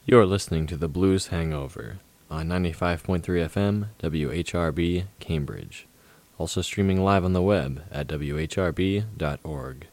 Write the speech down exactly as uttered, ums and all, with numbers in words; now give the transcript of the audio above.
You're listening to The Blues Hangover on ninety-five point three F M, W H R B, Cambridge. Also streaming live on the web at W H R B dot org.